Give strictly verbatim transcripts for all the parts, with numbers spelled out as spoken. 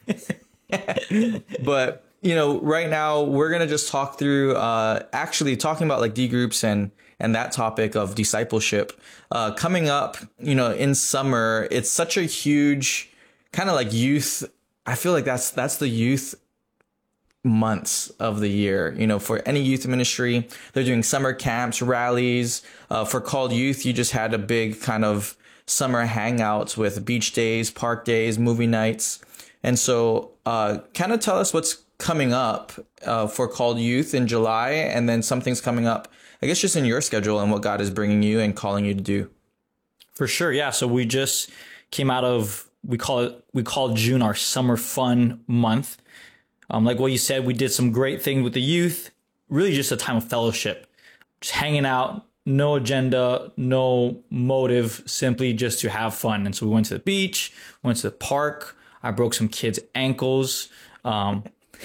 But, you know, right now we're going to just talk through uh, actually talking about like D groups and and that topic of discipleship uh, coming up, you know, in summer. It's such a huge kind of like youth. I feel like that's that's the youth months of the year, you know, for any youth ministry. They're doing summer camps, rallies. Uh, for Called Youth, you just had a big kind of summer hangouts with beach days, park days, movie nights. And so uh, kind of tell us what's coming up uh, for Called Youth in July, and then something's coming up, I guess, just in your schedule and what God is bringing you and calling you to do. For sure. Yeah. So we just came out of, we call it, we call June our summer fun month. Um, like what you said, we did some great things with the youth, really just a time of fellowship, just hanging out, no agenda, no motive, simply just to have fun. And so we went to the beach, went to the park. I broke some kids' ankles. Um,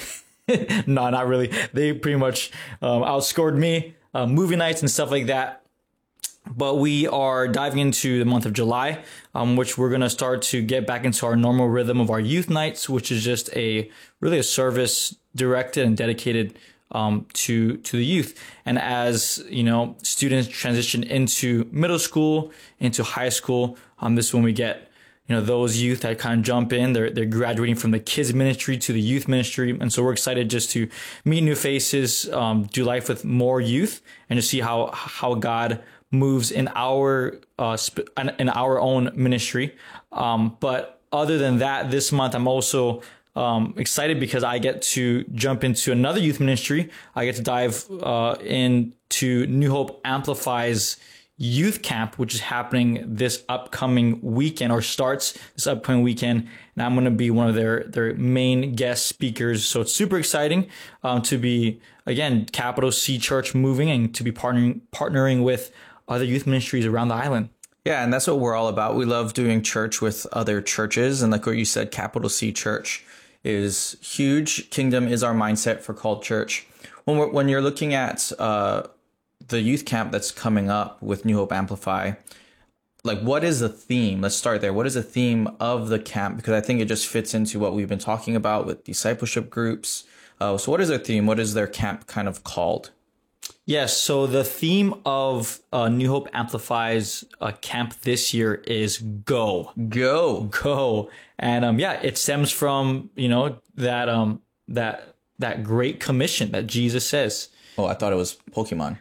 no, not really. They pretty much um, outscored me, uh, movie nights and stuff like that. But we are diving into the month of July, um, which we're going to start to get back into our normal rhythm of our youth nights, which is just a really a service directed and dedicated um, to to the youth. And as you know, students transition into middle school, into high school, um, this is when we get you know those youth that kind of jump in. They're they're graduating from the kids ministry to the youth ministry, and so we're excited just to meet new faces, um, do life with more youth, and to see how how God moves in our uh sp- in our own ministry. Um, but other than that, this month I'm also um excited because I get to jump into another youth ministry. I get to dive uh into New Hope Amplify's youth camp, which is happening this upcoming weekend, or starts this upcoming weekend. And I'm going to be one of their, their main guest speakers. So it's super exciting um, to be, again, Capital C Church moving and to be partnering, partnering with other youth ministries around the island. Yeah, and that's what we're all about. We love doing church with other churches. And like what you said, Capital C Church is huge. Kingdom is our mindset for Called Church. When we're, when you're looking at uh, the youth camp that's coming up with New Hope Amplify, like what is the theme? Let's start there. What is the theme of the camp? Because I think it just fits into what we've been talking about with discipleship groups. Uh, so what is their theme? What is their camp kind of called? Yes, so the theme of uh, New Hope Amplify's uh, camp this year is go, go, go, and um, yeah, it stems from you know that um that that great commission that Jesus says. Oh, I thought it was Pokemon.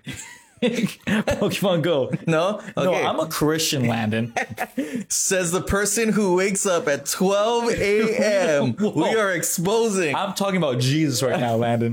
Pokemon Go. No? Okay. No, I'm a Christian, Landon. Says the person who wakes up at twelve a.m. We are exposing. I'm talking about Jesus right now, Landon.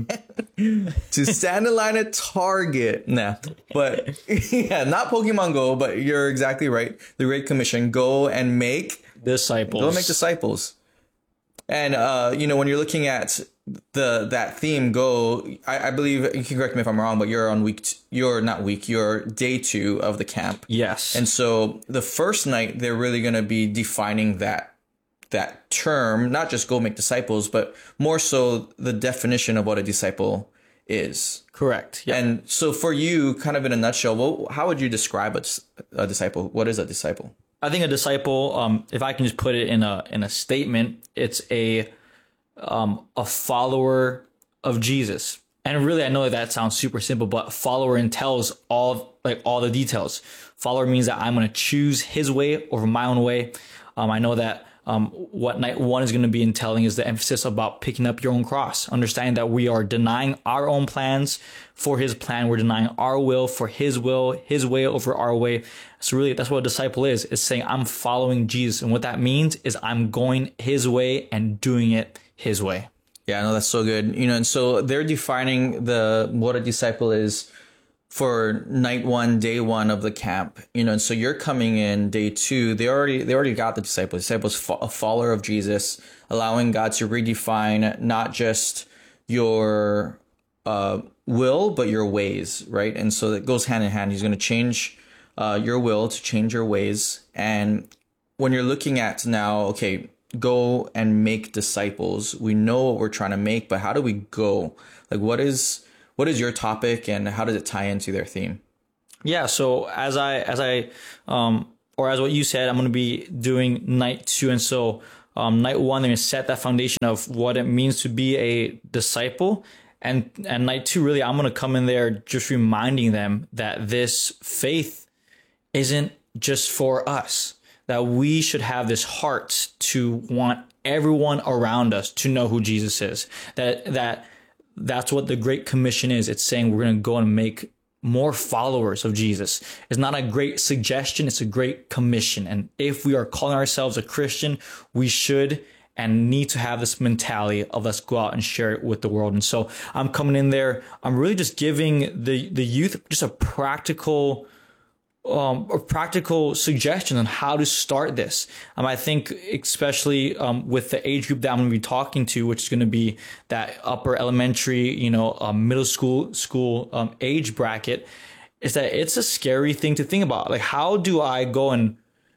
To stand in line at Target. Nah. But yeah, not Pokemon Go, but you're exactly right. The Great Commission. Go and make disciples. Go and make disciples. And, uh, you know, when you're looking at the that theme, go, I, I believe, you can correct me if I'm wrong, but you're on week, t- you're not week, you're day two of the camp. Yes. And so the first night, they're really going to be defining that that term, not just go make disciples, but more so the definition of what a disciple is. Correct. Yep. And so for you, kind of in a nutshell, what, how would you describe a, a disciple? What is a disciple? I think a disciple, um, if I can just put it in a in a statement, it's a um, a follower of Jesus. And really, I know that that sounds super simple, but follower entails all like all the details. Follower means that I'm going to choose his way over my own way. Um, I know that um, what night one is going to be entailing is the emphasis about picking up your own cross, understanding that we are denying our own plans for his plan. We're denying our will for his will, his way over our way. So really, that's what a disciple is. It's saying I'm following Jesus. And what that means is I'm going his way and doing it his way. Yeah, no, that's so good. You know, and so they're defining the what a disciple is for night one, day one of the camp. You know, and so you're coming in day two. They already they already got the disciple. The disciple is a follower of Jesus, allowing God to redefine not just your uh, will, but your ways, right? And so that goes hand in hand. He's going to change uh, your will to change your ways. And when you're looking at now, okay, go and make disciples. We know what we're trying to make, but how do we go? Like, what is what is your topic, and how does it tie into their theme? Yeah. So as I as I um or as what you said, I'm going to be doing night two, and so Um, night one, they're going to set that foundation of what it means to be a disciple. And, and night two, really, I'm going to come in there just reminding them that this faith isn't just for us, that we should have this heart to want everyone around us to know who Jesus is. That that that's what the Great Commission is. It's saying we're going to go and make more followers of Jesus. It's not a great suggestion, it's a great commission. And if we are calling ourselves a Christian, we should and need to have this mentality of let's go out and share it with the world. And so I'm coming in there, I'm really just giving the the youth just a practical Um, or practical suggestions on how to start this. Um, I think especially um, with the age group that I'm going to be talking to, which is going to be that upper elementary, you know, um, middle school school um, age bracket, is that it's a scary thing to think about. Like, how do I go and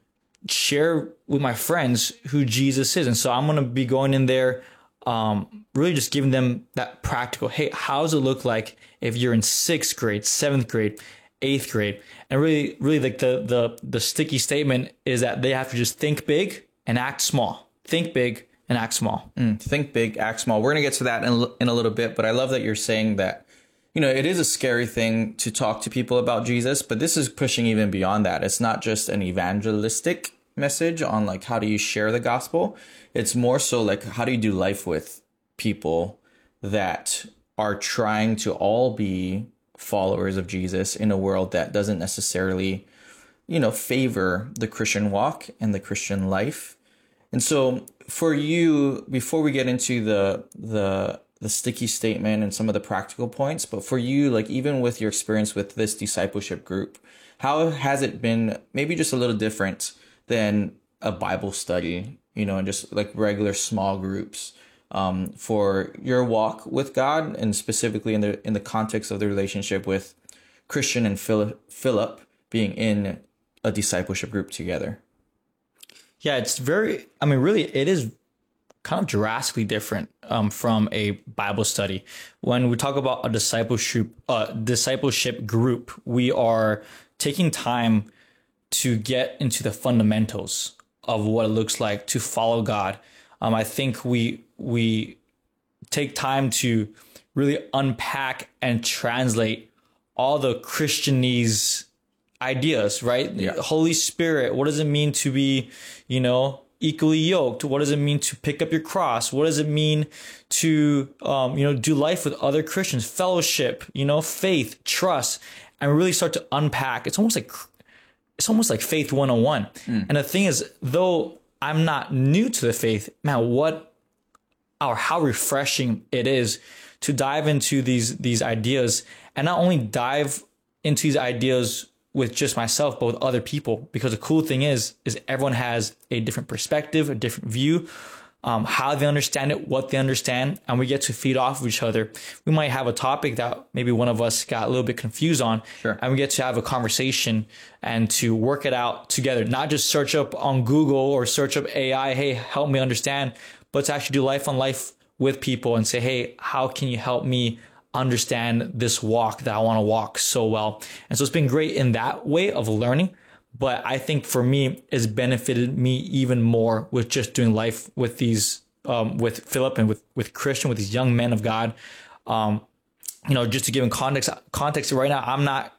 share with my friends who Jesus is? And so I'm going to be going in there, um, really just giving them that practical, hey, how does it look like if you're in sixth grade, seventh grade, eighth grade? And really, really like the, the, the sticky statement is that they have to just think big and act small. Think big and act small. Mm, think big, act small. We're going to get to that in, in a little bit, but I love that you're saying that, you know, it is a scary thing to talk to people about Jesus, but this is pushing even beyond that. It's not just an evangelistic message on like, how do you share the gospel? It's more so like, how do you do life with people that are trying to all be followers of Jesus in a world that doesn't necessarily, you know, favor the Christian walk and the Christian life. And so for you, before we get into the the the sticky statement and some of the practical points, but for you, like even with your experience with this discipleship group, how has it been maybe just a little different than a Bible study, you know, and just like regular small groups? Um, for your walk with God, and specifically in the in the context of the relationship with Christian and Philip, Philip being in a discipleship group together? Yeah, it's very, I mean, really, it is kind of drastically different um, from a Bible study. When we talk about a discipleship, uh, discipleship group, we are taking time to get into the fundamentals of what it looks like to follow God. Um, I think we we take time to really unpack and translate all the Christianese ideas, right? Yeah. Holy Spirit, what does it mean to be, you know, equally yoked? What does it mean to pick up your cross? What does it mean to, um, you know, do life with other Christians? Fellowship, you know, faith, trust, and really start to unpack. It's almost like it's almost like faith one oh one. Mm. And the thing is, though I'm not new to the faith, man, what or how refreshing it is to dive into these these ideas, and not only dive into these ideas with just myself, but with other people. Because the cool thing is, is everyone has a different perspective, a different view, um, how they understand it, what they understand, and we get to feed off of each other. We might have a topic that maybe one of us got a little bit confused on, sure, and we get to have a conversation and to work it out together. Not just search up on Google or search up A I, hey, help me understand, but to actually do life on life with people and say, hey, how can you help me understand this walk that I want to walk so well? And so it's been great in that way of learning. But I think for me, it's benefited me even more with just doing life with these, um, with Philip and with, with Christian, with these young men of God. Um, you know, just to give in context, context right now, I'm not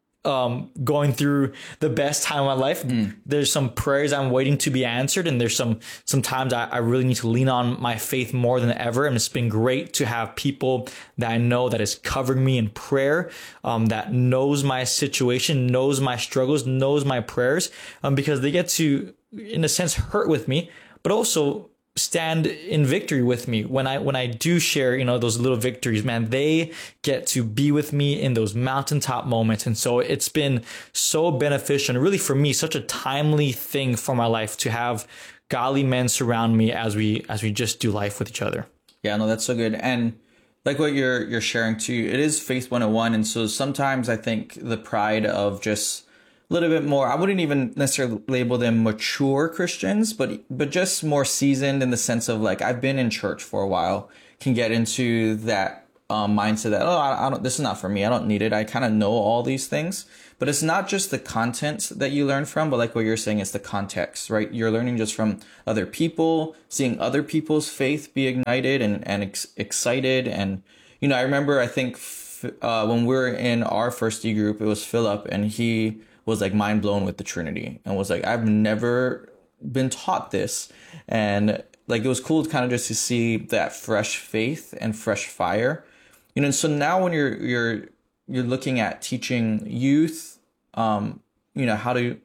um, going through the best time of my life. Mm. There's some prayers I'm waiting to be answered. And there's some, sometimes I, I really need to lean on my faith more than ever. And it's been great to have people that I know that is covering me in prayer, um, that knows my situation, knows my struggles, knows my prayers, um, because they get to, in a sense, hurt with me, but also stand in victory with me when I when I do share, you know, those little victories. Man, they get to be with me in those mountaintop moments. And so it's been so beneficial, and really for me, such a timely thing for my life to have godly men surround me as we as we just do life with each other. Yeah, no, that's so good. And like what you're you're sharing too, it is Faith one oh one. And so sometimes I think the pride of just a little bit more, I wouldn't even necessarily label them mature Christians, but but just more seasoned in the sense of like, I've been in church for a while, can get into that um, mindset that, oh, I, I don't, this is not for me. I don't need it. I kind of know all these things, but it's not just the content that you learn from, but like what you're saying, it's the context, right? You're learning just from other people, seeing other people's faith be ignited and, and ex- excited. And, you know, I remember, I think, f- uh, when we were in our first D group, it was Philip, and he was like mind blown with the Trinity and was like, I've never been taught this. And like, it was cool to kind of just to see that fresh faith and fresh fire, you know. And so now when you're, you're, you're looking at teaching youth, um, you know, how to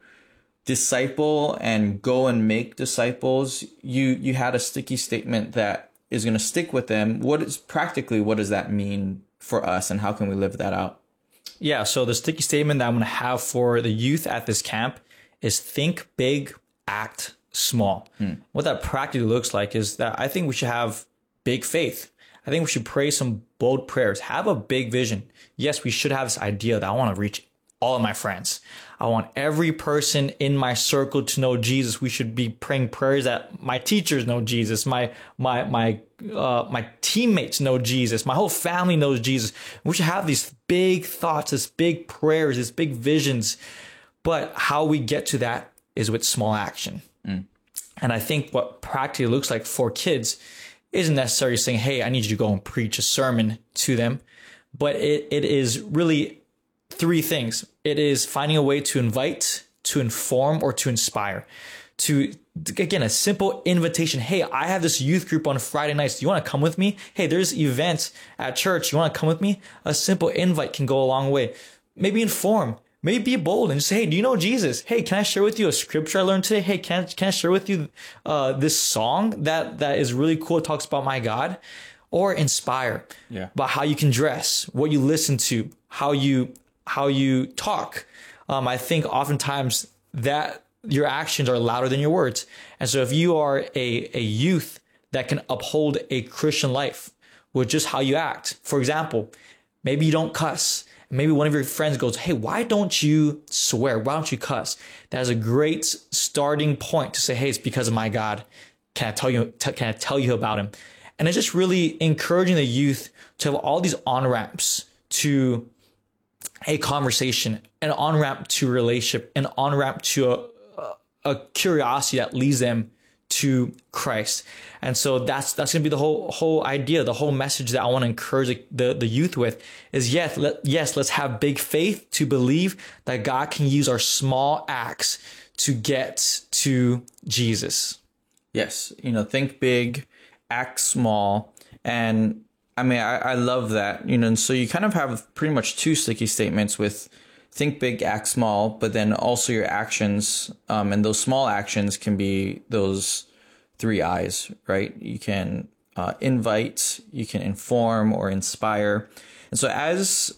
disciple and go and make disciples, you, you had a sticky statement that is going to stick with them. What is practically, what does that mean for us, and how can we live that out? Yeah. So the sticky statement that I'm going to have for the youth at this camp is think big, act small. Hmm. What that practically looks like is that I think we should have big faith. I think we should pray some bold prayers, have a big vision. Yes, we should have this idea that I want to reach all of my friends. I want every person in my circle to know Jesus. We should be praying prayers that my teachers know Jesus, my my my uh, my teammates know Jesus, my whole family knows Jesus. We should have these big thoughts, these big prayers, these big visions. But how we get to that is with small action. Mm. And I think what practically looks like for kids isn't necessarily saying, hey, I need you to go and preach a sermon to them, but it, it is really three things. It is finding a way to invite, to inform, or to inspire. To, again, a simple invitation. Hey, I have this youth group on Friday nights. Do you want to come with me? Hey, there's events at church. You want to come with me? A simple invite can go a long way. Maybe inform. Maybe be bold and just say, hey, do you know Jesus? Hey, can I share with you a scripture I learned today? Hey, can, can I share with you uh, this song that, that is really cool? It talks about my God. Or inspire yeah. about how you can dress, what you listen to, how you how you talk. Um, I think oftentimes that your actions are louder than your words. And so if you are a, a youth that can uphold a Christian life with just how you act, for example, maybe you don't cuss. Maybe one of your friends goes, hey, why don't you swear? Why don't you cuss? That is a great starting point to say, hey, it's because of my God. Can I tell you, t- can I tell you about him? And it's just really encouraging the youth to have all these on-ramps to a conversation, an on-ramp to a relationship, an on-ramp to a, a curiosity that leads them to Christ. And so that's that's going to be the whole whole idea, the whole message that I want to encourage the, the youth with is yes, let, yes, let's have big faith to believe that God can use our small acts to get to Jesus. Yes, you know, think big, act small. And I mean, I, I love that, you know, and so you kind of have pretty much two sticky statements with think big, act small, but then also your actions. Um, and those small actions can be those three I's, right? You can uh, invite, you can inform or inspire. And so as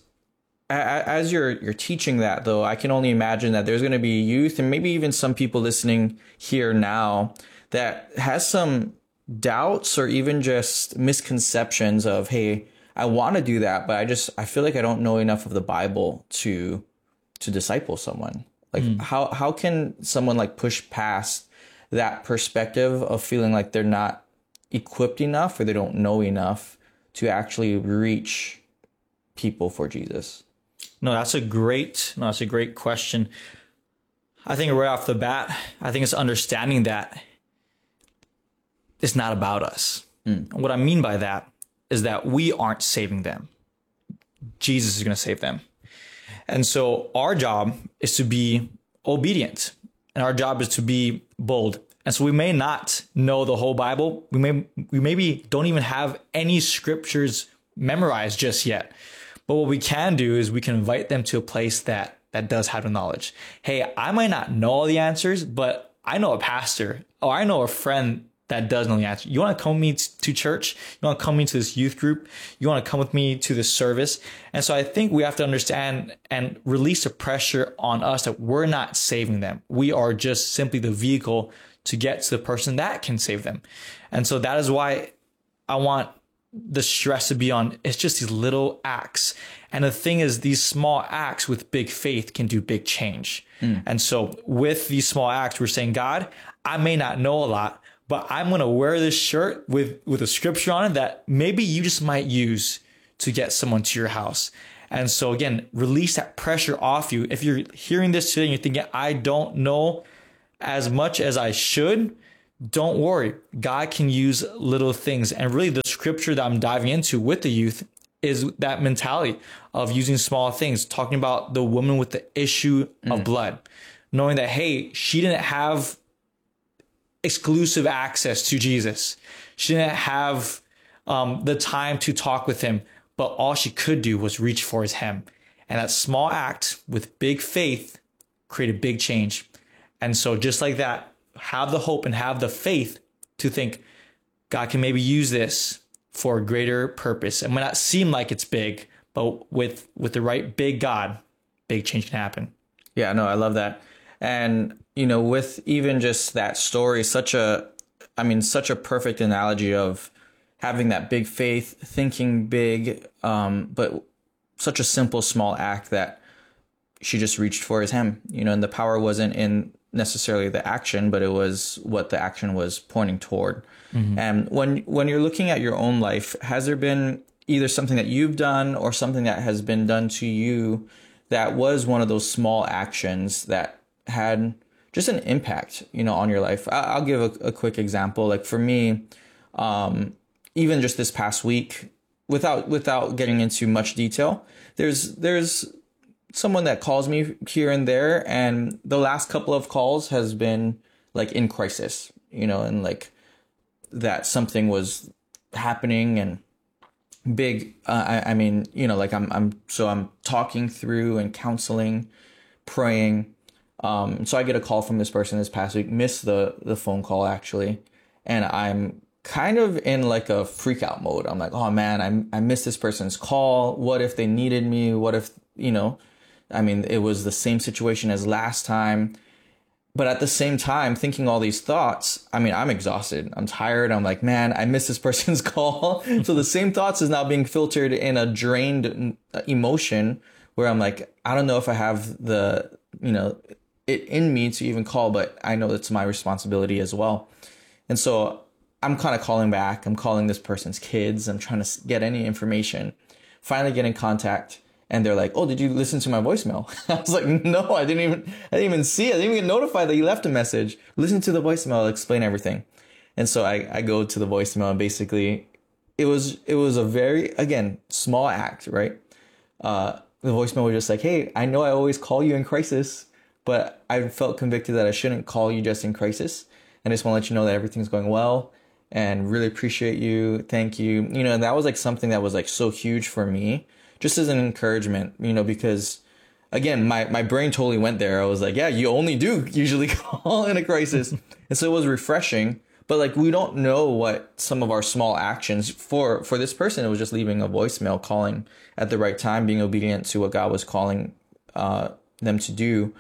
as you're you're teaching that, though, I can only imagine that there's going to be youth and maybe even some people listening here now that has some doubts or even just misconceptions of, hey, I want to do that, but I just I feel like I don't know enough of the Bible to to disciple someone. Like mm. how how can someone like push past that perspective of feeling like they're not equipped enough or they don't know enough to actually reach people for Jesus? No, that's a great no, that's a great question. I think right off the bat, I think it's understanding that it's not about us. Mm. What I mean by that is that we aren't saving them. Jesus is going to save them. And so our job is to be obedient, and our job is to be bold. And so we may not know the whole Bible. We may we maybe don't even have any scriptures memorized just yet. But what we can do is we can invite them to a place that that does have the knowledge. Hey, I might not know all the answers, but I know a pastor or I know a friend that does know the answer. You want to come with me to church? You want to come with me to this youth group? You want to come with me to this service? And so I think we have to understand and release the pressure on us that we're not saving them. We are just simply the vehicle to get to the person that can save them. And so that is why I want the stress to be on, it's just these little acts. And the thing is, these small acts with big faith can do big change. Mm. And so with these small acts, we're saying, God, I may not know a lot, but I'm going to wear this shirt with, with a scripture on it that maybe you just might use to get someone to your house. And so again, release that pressure off you. If you're hearing this today and you're thinking, I don't know as much as I should, don't worry. God can use little things. And really the scripture that I'm diving into with the youth is that mentality of using small things, talking about the woman with the issue of mm. blood, knowing that, hey, she didn't have exclusive access to Jesus. She didn't have um, the time to talk with him, but all she could do was reach for his hem. And that small act with big faith created big change. And so just like that, have the hope and have the faith to think God can maybe use this for a greater purpose. It might not seem like it's big, but with, with the right big God, big change can happen. Yeah, no, I love that. And, you know, with even just that story, such a, I mean, such a perfect analogy of having that big faith, thinking big, um, but such a simple, small act that she just reached for his hem, you know, and the power wasn't in necessarily the action, but it was what the action was pointing toward. Mm-hmm. And when, when you're looking at your own life, has there been either something that you've done or something that has been done to you that was one of those small actions that had just an impact, you know, on your life? I'll give a, a quick example. Like for me, um, even just this past week, without without getting into much detail, there's there's someone that calls me here and there, and the last couple of calls has been like in crisis, you know, and like that something was happening and big. Uh, I, I mean, you know, like I'm I'm so I'm talking through and counseling, praying. Um, so I get a call from this person this past week, missed the, the phone call actually. And I'm kind of in like a freak out mode. I'm like, oh man, I I missed this person's call. What if they needed me? What if, you know, I mean, it was the same situation as last time. But at the same time, thinking all these thoughts, I mean, I'm exhausted. I'm tired. I'm like, man, I missed this person's call. So the same thoughts is now being filtered in a drained emotion where I'm like, I don't know if I have the, you know, it in me to even call, but I know it's my responsibility as well. And so I'm kind of calling back. I'm calling this person's kids. I'm trying to get any information, finally get in contact. And they're like, oh, did you listen to my voicemail? I was like, no, I didn't even, I didn't even see it. I didn't even get notified that you left a message. Listen to the voicemail. I'll explain everything. And so I, I go to the voicemail and basically it was, it was a very, again, small act, right? Uh, the voicemail was just like, hey, I know I always call you in crisis, but I felt convicted that I shouldn't call you just in crisis. And I just want to let you know that everything's going well and really appreciate you. Thank you. You know, and that was like something that was like so huge for me, just as an encouragement, you know, because again, my, my brain totally went there. I was like, yeah, you only do usually call in a crisis. And so it was refreshing, but like, we don't know what some of our small actions for, for this person, it was just leaving a voicemail, calling at the right time, being obedient to what God was calling, uh, them to do.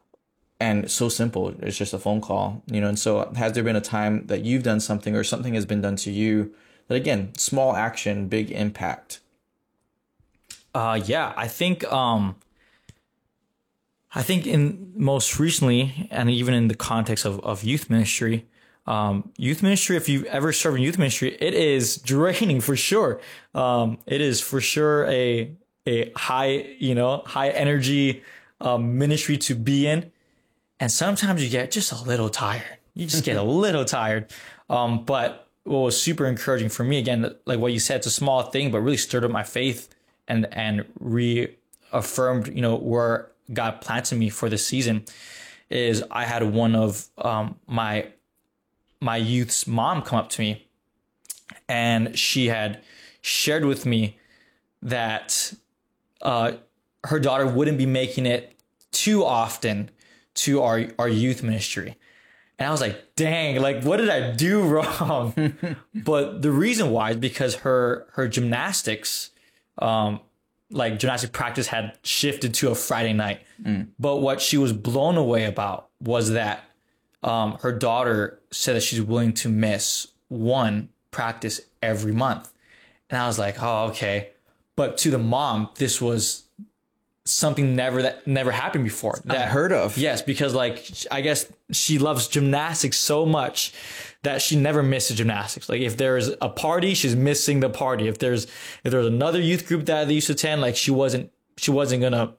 And so simple. It's just a phone call, you know? And so has there been a time that you've done something or something has been done to you that, again, small action, big impact? Uh, yeah, I think, um, I think in most recently, and even in the context of, of youth ministry, um, youth ministry, if you've ever served in youth ministry, it is draining for sure. Um, it is for sure a, a high, you know, high energy, um, ministry to be in. And sometimes you get just a little tired. You just get a little tired. Um, but what was super encouraging for me, again, like what you said, it's a small thing, but really stirred up my faith and, and reaffirmed, you know, where God planted me for this season, is I had one of, um, my, my youth's mom come up to me, and she had shared with me that, uh, her daughter wouldn't be making it too often to our, our youth ministry. And I was like, dang, like, what did I do wrong? But the reason why is because her, her gymnastics, um, like gymnastic practice had shifted to a Friday night. Mm. But what she was blown away about was that, um, her daughter said that she's willing to miss one practice every month. And I was like, oh, okay. But to the mom, this was something never that never happened before. That I've heard of. Yes, because like I guess she loves gymnastics so much that she never misses gymnastics. Like if there's a party, she's missing the party. If there's if there's another youth group that they used to attend, like she wasn't she wasn't gonna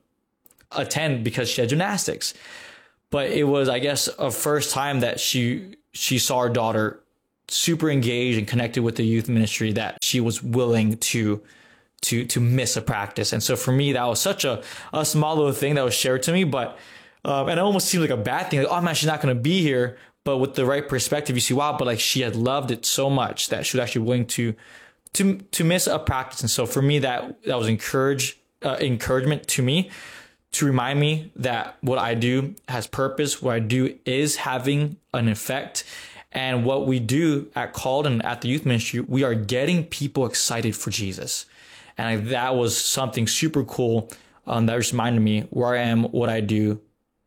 attend because she had gymnastics. But it was, I guess, a first time that she she saw her daughter super engaged and connected with the youth ministry that she was willing to to to miss a practice. And so for me, that was such a, a small little thing that was shared to me, but um, and it almost seemed like a bad thing. Like, oh man, she's not going to be here. But with the right perspective, you see, wow, but like she had loved it so much that she was actually willing to to to miss a practice. And so for me, that that was encourage uh, encouragement to me, to remind me that what I do has purpose, what I do is having an effect. And what we do at Called and at the youth ministry, we are getting people excited for Jesus. And that was something super cool um, that just reminded me where I am, what I do,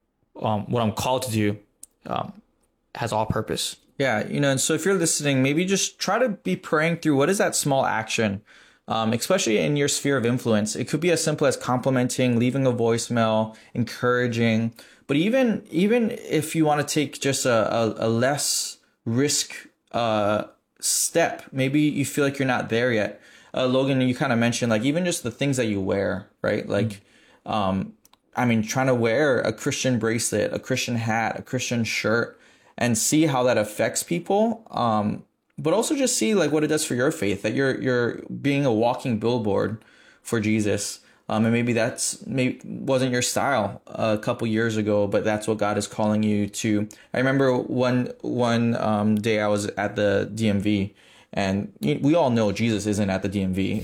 um, what I'm called to do um, has all purpose. Yeah, you know, and so if you're listening, maybe just try to be praying through what is that small action, um, especially in your sphere of influence. It could be as simple as complimenting, leaving a voicemail, encouraging. But even even if you want to take just a, a, a less risk uh, step, maybe you feel like you're not there yet. Uh, Logan, you kind of mentioned like even just the things that you wear, right? Like, mm-hmm. um, I mean, trying to wear a Christian bracelet, a Christian hat, a Christian shirt, and see how that affects people. Um, but also just see like what it does for your faith, that you're you're being a walking billboard for Jesus. Um, and maybe that's maybe wasn't your style a couple years ago, but that's what God is calling you to. I remember one one um, day I was at the D M V, and we all know Jesus isn't at the D M V.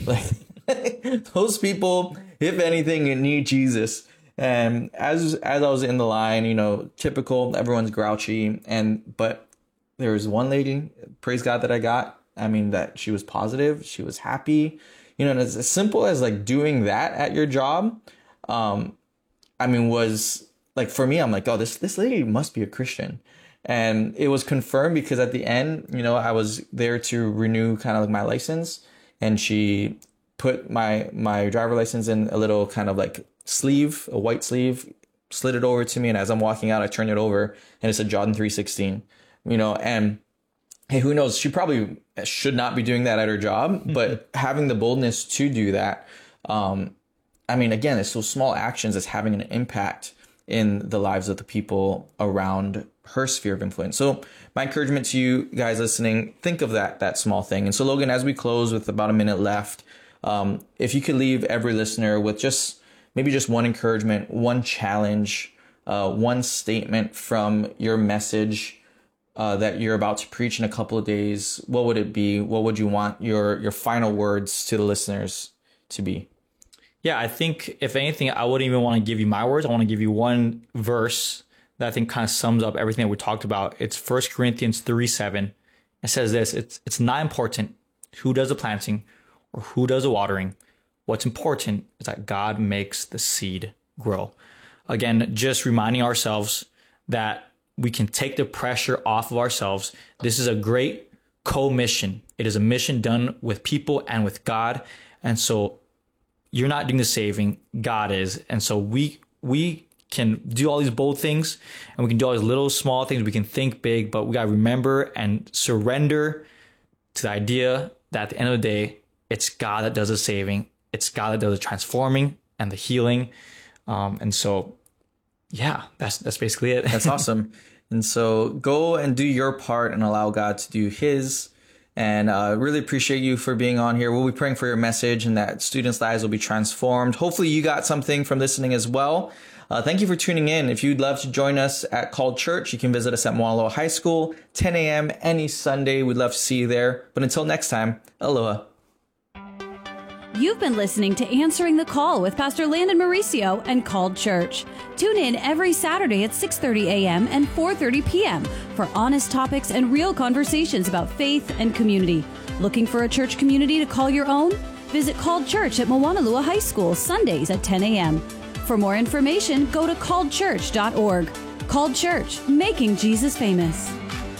Like those people, if anything, need Jesus. And as as I was in the line, you know, typical, everyone's grouchy, and but there was one lady, praise God, that I got. I mean, that she was positive, she was happy. You know, and it's as simple as like doing that at your job. Um, I mean, was like for me, I'm like, oh, this this lady must be a Christian, and it was confirmed because at the end, you know, I was there to renew kind of like my license, and she put my my driver license in a little kind of like sleeve, a white sleeve, slid it over to me, and as I'm walking out, I turned it over, and it said John three sixteen. You know, and hey, who knows? She probably should not be doing that at her job, but having the boldness to do that, um, I mean, again, it's those small actions that's having an impact in the lives of the people around her sphere of influence. So my encouragement to you guys listening, think of that that small thing. And so, Logan, as we close with about a minute left, um, if you could leave every listener with just maybe just one encouragement, one challenge, uh, one statement from your message Uh, that you're about to preach in a couple of days, what would it be? What would you want your your final words to the listeners to be? Yeah, I think if anything, I wouldn't even want to give you my words. I want to give you one verse that I think kind of sums up everything that we talked about. It's First Corinthians three seven. It says this, it's it's not important who does the planting or who does the watering. What's important is that God makes the seed grow. Again, just reminding ourselves that we can take the pressure off of ourselves. This is a great co-mission. It is a mission done with people and with God. And so you're not doing the saving, God is. And so we we can do all these bold things, and we can do all these little small things. We can think big, but we got to remember and surrender to the idea that at the end of the day, it's God that does the saving. It's God that does the transforming and the healing. Um, and so yeah, that's that's basically it. That's awesome. And so go and do your part and allow God to do his. And uh, really appreciate you for being on here. We'll be praying for your message and that students' lives will be transformed. Hopefully you got something from listening as well. Uh, thank you for tuning in. If you'd love to join us at Called Church, you can visit us at Moana Loa High School, ten a.m. any Sunday. We'd love to see you there. But until next time, aloha. You've been listening to Answering the Call with Pastor Landon Mauricio and Called Church. Tune in every Saturday at six thirty a.m. and four thirty p.m. for honest topics and real conversations about faith and community. Looking for a church community to call your own? Visit Called Church at Moana Loa High School Sundays at ten a.m. For more information, go to called church dot org. Called Church, making Jesus famous.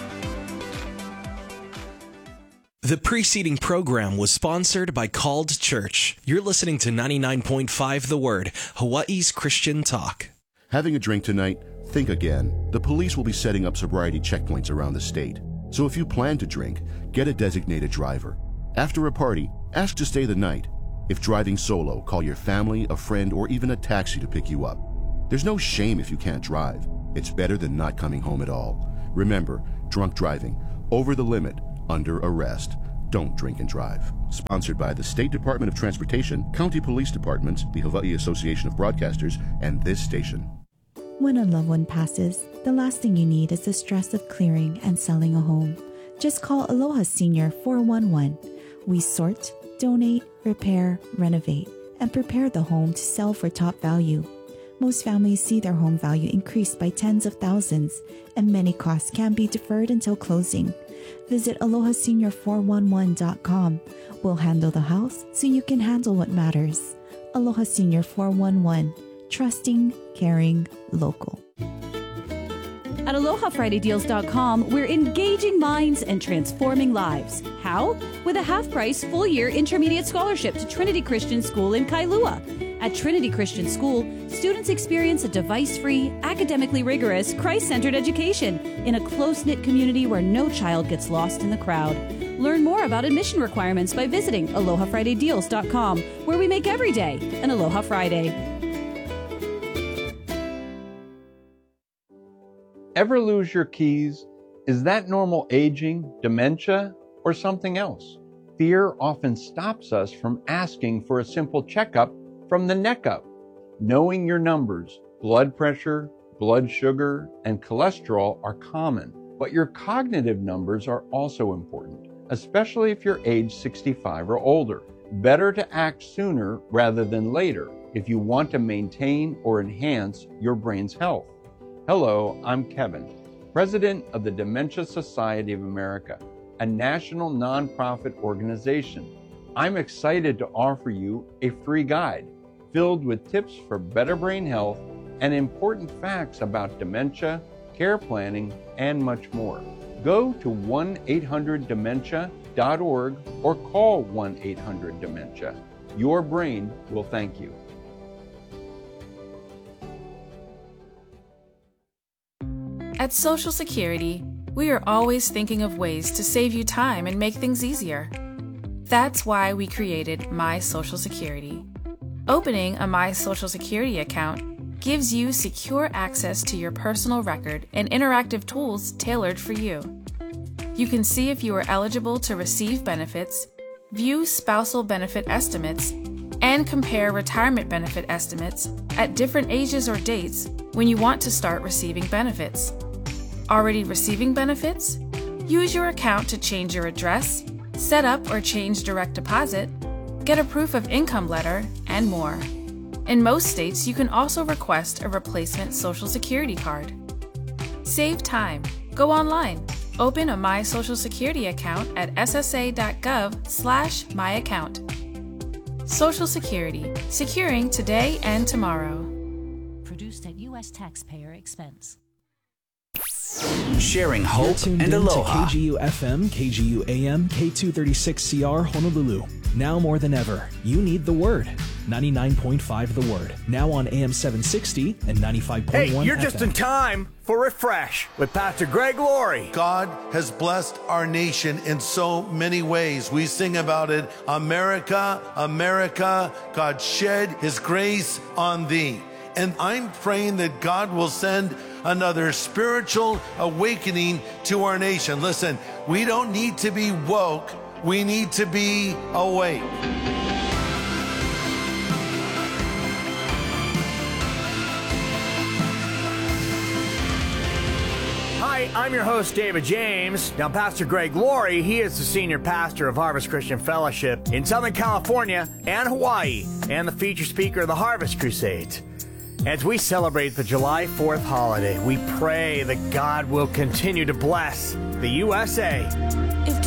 The preceding program was sponsored by Called Church. You're listening to ninety-nine point five The Word, Hawaii's Christian talk. Having a drink tonight? Think again. The police will be setting up sobriety checkpoints around the state. So if you plan to drink, get a designated driver. After a party, ask to stay the night. If driving solo, call your family, a friend, or even a taxi to pick you up. There's no shame if you can't drive. It's better than not coming home at all. Remember, drunk driving, over the limit, under arrest. Don't drink and drive. Sponsored by the State Department of Transportation, County Police Departments, the Hawaii Association of Broadcasters, and this station. When a loved one passes, the last thing you need is the stress of clearing and selling a home. Just call Aloha Senior four one one. We sort, donate, repair, renovate, and prepare the home to sell for top value. Most families see their home value increase by tens of thousands, and many costs can be deferred until closing. Visit aloha senior four one one dot com. We'll handle the house so you can handle what matters. Aloha Senior four one one. Trusting, caring, local. At aloha friday deals dot com, we're engaging minds and transforming lives. How? With a half-price full-year intermediate scholarship to Trinity Christian School in Kailua. At Trinity Christian School, students experience a device-free, academically rigorous, Christ-centered education in a close-knit community where no child gets lost in the crowd. Learn more about admission requirements by visiting aloha friday deals dot com, where we make every day an Aloha Friday. Ever lose your keys? Is that normal aging, dementia, or something else? Fear often stops us from asking for a simple checkup from the neck up. Knowing your numbers, blood pressure, blood sugar, and cholesterol are common, but your cognitive numbers are also important, especially if you're age sixty-five or older. Better to act sooner rather than later if you want to maintain or enhance your brain's health. Hello, I'm Kevin, President of the Dementia Society of America, a national nonprofit organization. I'm excited to offer you a free guide filled with tips for better brain health and important facts about dementia, care planning, and much more. Go to one eight hundred dementia dot org or call one eight hundred dementia. Your brain will thank you. At Social Security, we are always thinking of ways to save you time and make things easier. That's why we created My Social Security. Opening a My Social Security account gives you secure access to your personal record and interactive tools tailored for you. You can see if you are eligible to receive benefits, view spousal benefit estimates, and compare retirement benefit estimates at different ages or dates when you want to start receiving benefits. Already receiving benefits? Use your account to change your address, set up or change direct deposit, get a proof of income letter, and more. In most states, you can also request a replacement Social Security card. Save time. Go online. Open a My Social Security account at s s a dot gov slash my account. Social Security. Securing today and tomorrow. Produced at U S taxpayer expense. Sharing hope You're tuned and in aloha. to K G U F M, K G U A M, K two thirty-six C R Honolulu. Now more than ever, you need the Word. ninety-nine point five The Word. Now on A M seven sixty and ninety-five point one Hey, you're F M. just in time for Refresh with Pastor Greg Laurie. God has blessed our nation in so many ways. We sing about it. America, America, God shed his grace on thee. And I'm praying that God will send another spiritual awakening to our nation. Listen, we don't need to be woke. We need to be awake. Hi, I'm your host, David James. Now, Pastor Greg Laurie, he is the senior pastor of Harvest Christian Fellowship in Southern California and Hawaii, and the featured speaker of the Harvest Crusades. As we celebrate the July fourth holiday, we pray that God will continue to bless the U S A